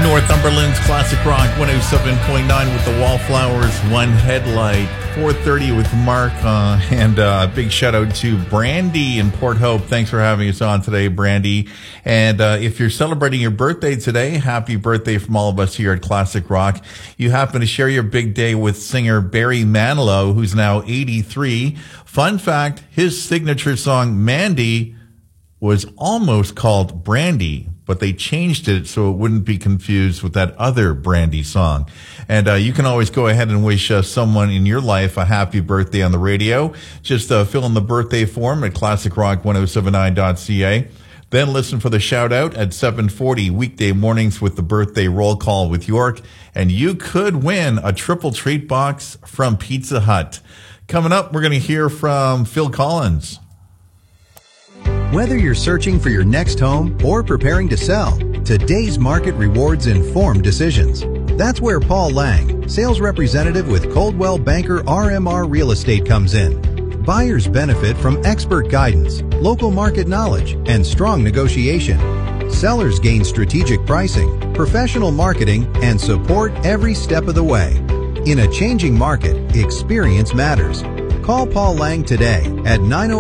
Northumberland's Classic Rock 107.9 with the Wallflowers, One Headlight, 4:30 with Mark, and a big shout out to Brandy in Port Hope. Thanks for having us on today, Brandy. And if you're celebrating your birthday today, happy birthday from all of us here at Classic Rock. You happen to share your big day with singer Barry Manilow, who's now 83. Fun fact, his signature song, Mandy, was almost called Brandy, but they changed it so it wouldn't be confused with that other Brandy song. And you can always go ahead and wish someone in your life a happy birthday on the radio. Just fill in the birthday form at classicrock1079.ca. Then listen for the shout out at 7:40 weekday mornings with the birthday roll call with York. And you could win a triple treat box from Pizza Hut. Coming up, we're going to hear from Phil Collins. Whether you're searching for your next home or preparing to sell, today's market rewards informed decisions. That's where Paul Lang, sales representative with Coldwell Banker RMR Real Estate, comes in. Buyers benefit from expert guidance, local market knowledge, and strong negotiation. Sellers gain strategic pricing, professional marketing, and support every step of the way. In a changing market, experience matters. Call Paul Lang today at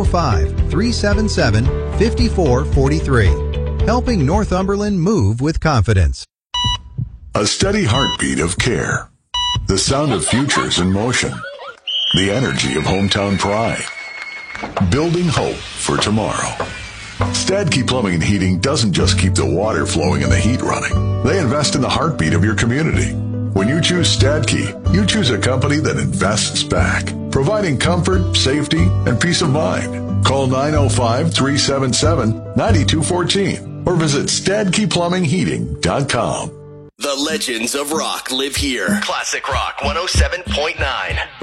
905-377-5443. Helping Northumberland move with confidence. A steady heartbeat of care. The sound of futures in motion. The energy of hometown pride. Building hope for tomorrow. Stadke Plumbing and Heating doesn't just keep the water flowing and the heat running. They invest in the heartbeat of your community. When you choose Stadke, you choose a company that invests back, providing comfort, safety, and peace of mind. Call 905-377-9214 or visit StadkePlumbingHeating.com. The legends of rock live here. Classic Rock 107.9.